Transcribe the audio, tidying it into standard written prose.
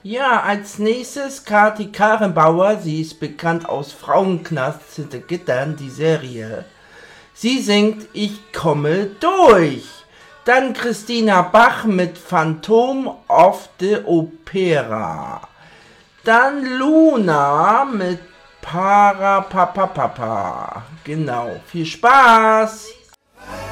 Ja, als nächstes Kati Karrenbauer. Sie ist bekannt aus Frauenknast hinter Gittern, die Serie. Sie singt Ich komme durch. Dann Christina Bach mit Phantom of the Opera. Dann Luna mit Para Papa Papa. Genau, viel Spaß!